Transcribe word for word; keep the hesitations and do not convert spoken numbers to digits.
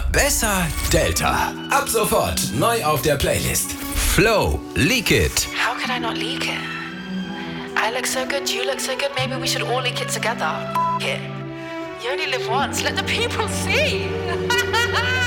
besser Delta. Ab sofort neu auf der Playlist. Flow, Leak It. How could I not leak it? I look so good, you look so good, maybe we should all leak it together. F- it. You only live once, let the people see.